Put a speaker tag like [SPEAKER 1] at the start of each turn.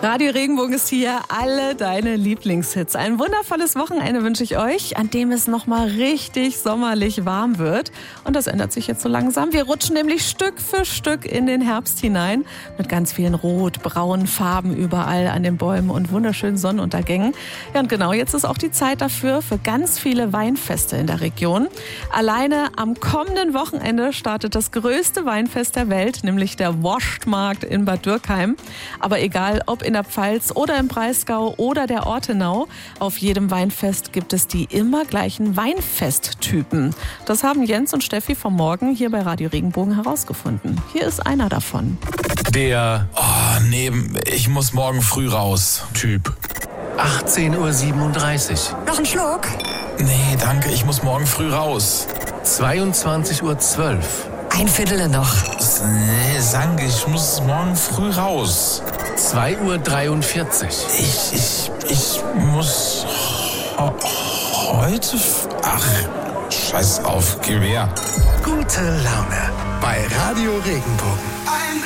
[SPEAKER 1] Radio Regenbogen ist hier, alle deine Lieblingshits. Ein wundervolles Wochenende wünsche ich euch, an dem es nochmal richtig sommerlich warm wird. Und das ändert sich jetzt so langsam. Wir rutschen nämlich Stück für Stück in den Herbst hinein. Mit ganz vielen rot-braunen Farben überall an den Bäumen und wunderschönen Sonnenuntergängen. Ja, und genau jetzt ist auch die Zeit dafür für ganz viele Weinfeste in der Region. Alleine am kommenden Wochenende startet das größte Weinfest der Welt, nämlich der Wurstmarkt in Bad Dürkheim. Aber egal, ob in der Pfalz oder im Breisgau oder der Ortenau, auf jedem Weinfest gibt es die immer gleichen Weinfesttypen. Das haben Jens und Steffi vom Morgen hier bei Radio Regenbogen herausgefunden. Hier ist einer davon.
[SPEAKER 2] Der, ich muss morgen früh raus, Typ.
[SPEAKER 3] 18:37 Uhr.
[SPEAKER 4] Noch ein Schluck?
[SPEAKER 2] Nee, danke, ich muss morgen früh raus.
[SPEAKER 3] 22:12 Uhr.
[SPEAKER 4] Ein Viertel noch.
[SPEAKER 2] Nee, danke, ich muss morgen früh raus.
[SPEAKER 3] 2:43 Uhr.
[SPEAKER 2] Ich muss heute... Ach, scheiß auf, Gewehr.
[SPEAKER 5] Gute Laune bei Radio Regenbogen.